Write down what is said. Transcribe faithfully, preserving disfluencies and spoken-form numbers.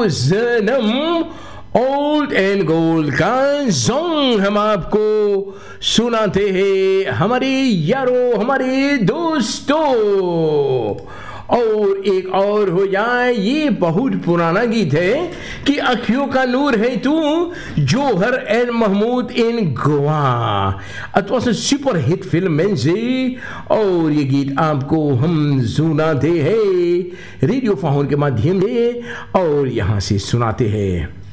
जन्म old and gold का song हम आपको सुनाते हैं हमारे यारों, हमारे दोस्तों। और एक और हो जाए, ये बहुत पुराना गीत है कि अखियों का नूर है तू, जोहर एंड महमूद इन गोवा, अथवा से सुपर हिट फिल्म में से। और ये गीत आपको हम सुनाते हैं रेडियो फाहौर के माध्यम से, और यहाँ से सुनाते हैं